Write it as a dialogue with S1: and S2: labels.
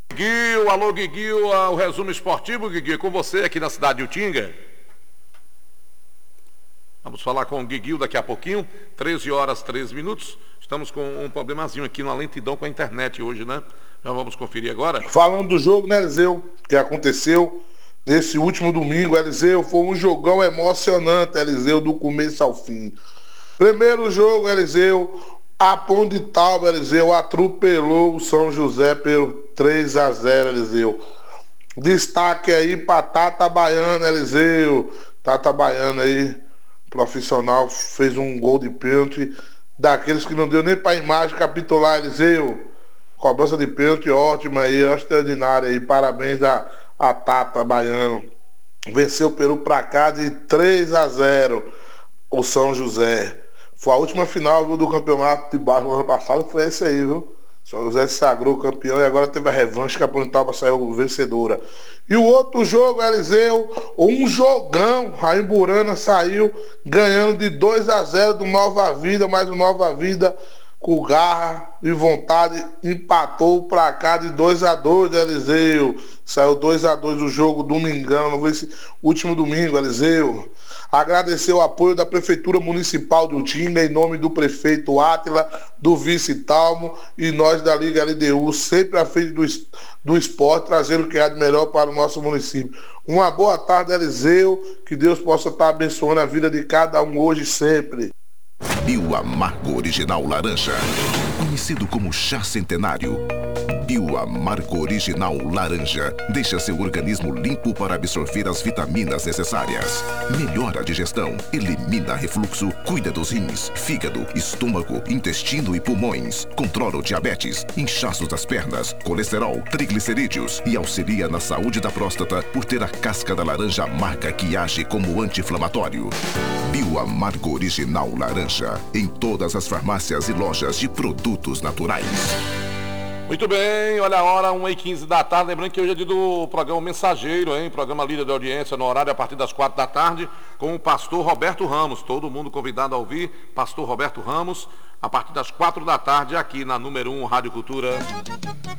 S1: Guiguinho, alô Guiguinho, o resumo esportivo, Guiguinho, com você aqui na cidade de Utinga. Vamos falar com o Guiguinho daqui a pouquinho, 13 horas 13 minutos. Estamos com um problemazinho aqui, uma lentidão com a internet hoje, né? Já vamos conferir agora.
S2: Falando do jogo, né, Eliseu, que aconteceu nesse último domingo, Eliseu, foi um jogão emocionante, Eliseu, do começo ao fim. Primeiro jogo, Eliseu, a Ponte de Tauba, Eliseu, atropelou o São José pelo 3-0, Eliseu. Destaque aí pra Tata Baiana, Eliseu. Tata Baiana aí, profissional, fez um gol de pênalti, daqueles que não deu nem pra imagem capitular, Eliseu. Cobrança de pênalti ótima aí, extraordinária aí. Parabéns a Tata Baiano. Venceu o Peru pra cá de 3-0 o São José. Foi a última final do campeonato de baixo no ano passado, foi esse aí, viu? São José se sagrou campeão e agora teve a revanche que a Ponte de Tauba saiu vencedora. E o outro jogo, Eliseu, um jogão. A Imburana saiu ganhando de 2-0 do Nova Vida, mas o Nova Vida, com garra e vontade, empatou pra cá de 2-2, Eliseu. Saiu 2-2 o jogo, domingão, não foi esse último domingo, Eliseu. Agradecer o apoio da Prefeitura Municipal de Utinga, em nome do prefeito Átila, do vice Talmo e nós da Liga LDU, sempre à frente do esporte, trazendo o que há de melhor para o nosso município. Uma boa tarde, Eliseu, que Deus possa estar abençoando a vida de cada um hoje e sempre.
S3: Bioamargo Original Laranja, conhecido como chá centenário. Bioamargo Original Laranja deixa seu organismo limpo para absorver as vitaminas necessárias. Melhora a digestão, elimina refluxo, cuida dos rins, fígado, estômago, intestino e pulmões. Controla o diabetes, inchaços das pernas, colesterol, triglicerídeos e auxilia na saúde da próstata por ter a casca da laranja amarga que age como anti-inflamatório. Bioamargo Original Laranja, em todas as farmácias e lojas de produtos naturais.
S1: Muito bem, olha a hora, 1h15 da tarde. Lembrando que hoje é dia do programa Mensageiro, hein? Programa Líder de Audiência, no horário a partir das 4 da tarde, com o pastor Roberto Ramos. Todo mundo convidado a ouvir, pastor Roberto Ramos, a partir das 4 da tarde, aqui na número 1 Rádio Cultura.